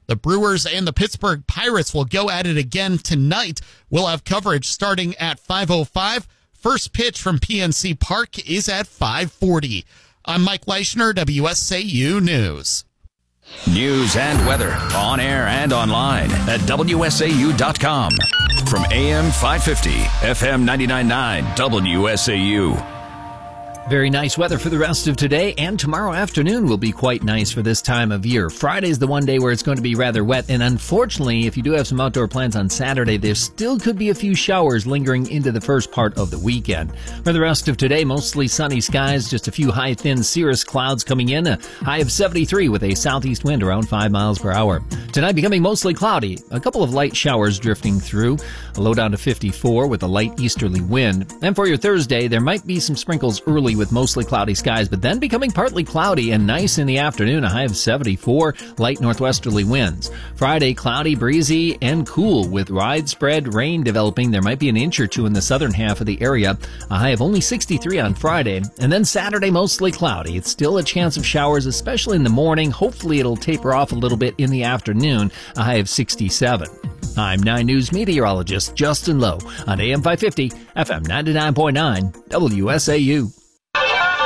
The Brewers and the Pittsburgh Pirates will go at it again tonight. We'll have coverage starting at 5:05. First pitch from PNC Park is at 5:40. I'm Mike Leischner, WSAU News. News and weather on air and online at WSAU.com. From AM 550, FM 99.9, WSAU. Very nice weather for the rest of today, and tomorrow afternoon will be quite nice for this time of year. Friday's the one day where it's going to be rather wet, and unfortunately, if you do have some outdoor plans on Saturday, there still could be a few showers lingering into the first part of the weekend. For the rest of today, mostly sunny skies, just a few high, thin cirrus clouds coming in, a high of 73 with a southeast wind around 5 miles per hour. Tonight becoming mostly cloudy, a couple of light showers drifting through, a low down to 54 with a light easterly wind. And for your Thursday, there might be some sprinkles early with mostly cloudy skies, but then becoming partly cloudy and nice in the afternoon, a high of 74, light northwesterly winds. Friday, cloudy, breezy, and cool with widespread rain developing. There might be an inch or two in the southern half of the area, a high of only 63 on Friday. And then Saturday, mostly cloudy. It's still a chance of showers, especially in the morning. Hopefully it'll taper off a little bit in the afternoon, a high of 67. I'm 9 News meteorologist Justin Lowe on AM 550, FM 99.9, WSAU.